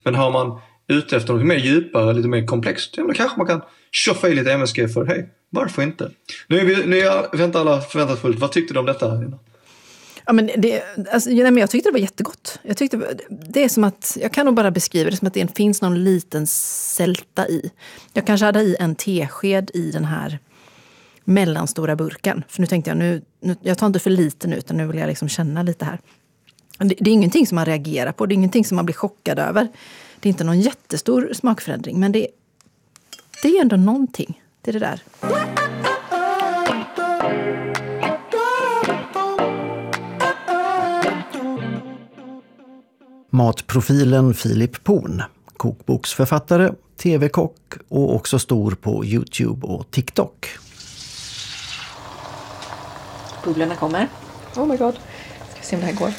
Men har man ute efter något mer djupare, lite mer komplext, ja, men då kanske man kan tjoffa i lite MSG för hej, varför inte? Nu väntar alla förväntansfullt. Vad tyckte du om detta, Nina? Ja, men jag tyckte det var jättegott. Jag tyckte det är som att, jag kan nog bara beskriva det som att det finns någon liten sälta i. Jag kanske hade i en tesked i den här mellanstora burken. För nu tänkte jag, nu jag tar inte för lite nu, utan nu vill jag liksom känna lite här. Det är ingenting som man reagerar på, det är ingenting som man blir chockad över. Det är inte någon jättestor smakförändring, men det är ändå någonting. Det är det där. Matprofilen Filip Poon, kokboksförfattare, tv-kock och också stor på YouTube och TikTok. Bubblorna kommer. Oh my god. Ska vi se om det här går.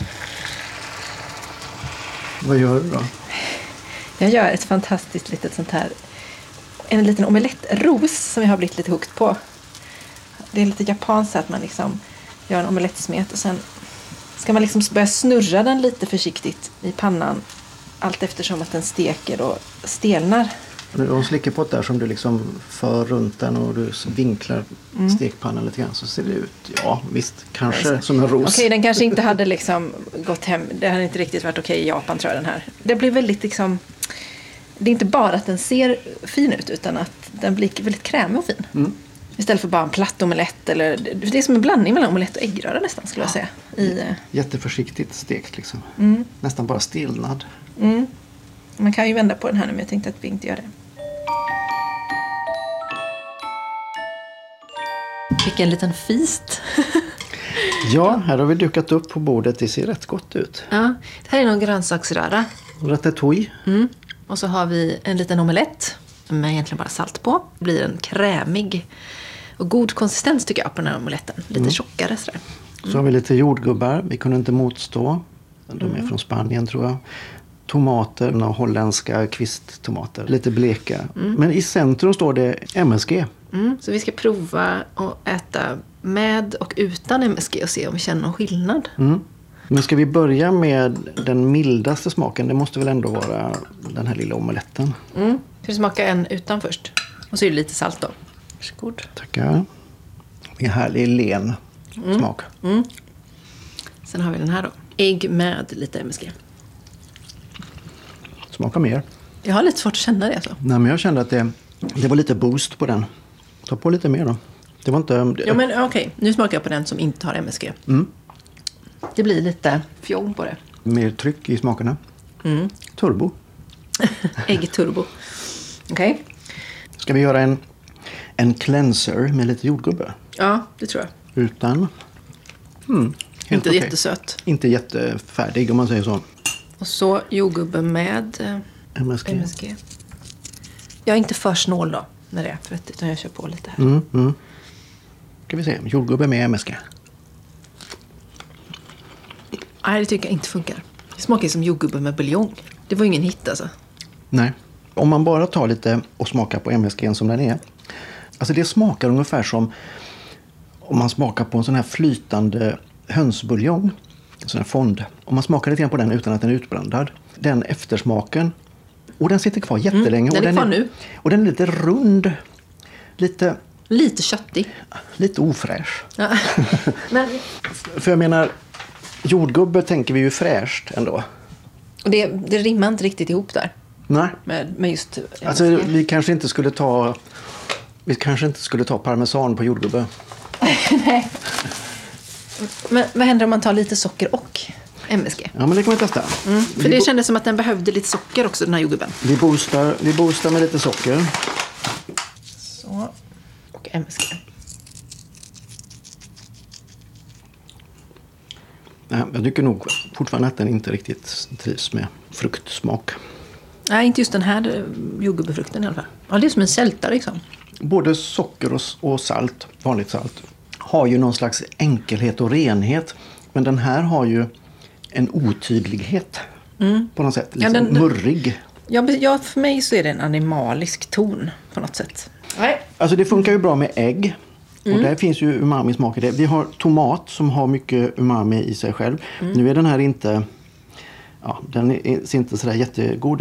Vad gör du då? Jag gör ett fantastiskt litet sånt här, en liten omelettros som jag har blivit lite hooked på. Det är lite japanskt att man liksom gör en omelettsmet och sen ska man liksom börja snurra den lite försiktigt i pannan allt eftersom att den steker och stelnar. De slickar på det där som du liksom för runt den och du vinklar stekpannan lite grann så ser det ut, ja visst, kanske som en ros. Okej, den kanske inte hade liksom gått hem, det hade inte riktigt varit okej i Japan tror jag den här. Det blir väldigt liksom, det är inte bara att den ser fin ut utan att den blir väldigt krämig och fin. Mm. Istället för bara en platt omelett eller, det är som en blandning mellan omelett och äggröra nästan skulle jag säga. Jätteförsiktigt stekt liksom. Nästan bara stelnad. Man kan ju vända på den här nu men jag tänkte att vi inte gör det. Vilken liten feast. Ja, här har vi dukat upp på bordet. Det ser rätt gott ut. Ja, det här är någon grönsaksröra. Ratatouille. Och så har vi en liten omelett med egentligen bara salt på. Det blir en krämig och god konsistens tycker jag på den här omeletten. Lite tjockare sådär. Så har vi lite jordgubbar. Vi kunde inte motstå. De är från Spanien tror jag. Tomater, några holländska kvisttomater. Lite bleka. Men i centrum står det MSG. Så vi ska prova att äta med och utan MSG och se om vi känner någon skillnad. Men ska vi börja med den mildaste smaken? Det måste väl ändå vara den här lilla omeletten. Ska vi smaka en utan först? Och så är det lite salt då. Varsågod. Tackar. Det är härlig len smak. Sen har vi den här då. Ägg med lite MSG. Smakar mer. Jag har lite svårt att känna det alltså. Nej, men jag kände att det var lite boost på den. Ta på lite mer då. Det var inte... Ja, men okej. Nu smakar jag på den som inte har MSG. Det blir lite fjong på det. Mer tryck i smakerna. Turbo. Äggturbo. Okej. Ska vi göra en cleanser med lite jordgubbe? Ja, det tror jag. Utan? Inte okej. jättesött. Inte jättefärdig om man säger så. Och så jordgubbe med MSG. Jag är inte för snål då när det är för utan jag kör på lite här. Ska vi se, jordgubbe med MSG. Nej, det tycker jag inte funkar. Det smakar som jordgubbe med buljong. Det var ju ingen hit alltså. Nej. Om man bara tar lite och smakar på MSG som den är. Alltså det smakar ungefär som om man smakar på en sån här flytande hönsbuljong. En sån här fond. Om man smakar lite grann på den utan att den är utblandad. Den eftersmaken. Och den sitter kvar jättelänge. Den är kvar nu. Och den är lite rund. Lite köttig. Lite ofräsch. Ja. Men... För jag menar, jordgubbe tänker vi ju fräscht ändå. Och det rimmar inte riktigt ihop där. Nej. Med just... Alltså vi kanske inte skulle ta parmesan på jordgubbe. Nej. Men vad händer om man tar lite socker och MSG? Ja, men det kan vi testa. För det kändes som att den behövde lite socker också, den här jordgubben. Vi boostar med lite socker. Så. Och MSG. Nej, jag tycker nog fortfarande att den inte riktigt trivs med fruktsmak. Nej, inte just den här jordgubbefrukten i alla fall. Ja, det är som en sälta liksom. Både socker och salt, vanligt salt, har ju någon slags enkelhet och renhet. Men den här har ju en otydlighet på något sätt. Liksom murrig. Ja, för mig så är det en animalisk ton på något sätt. Nej. Alltså det funkar ju bra med ägg. Och där finns ju umami-smak i det. Vi har tomat som har mycket umami i sig själv. Nu är den här inte ja, den ser inte sådär jättegod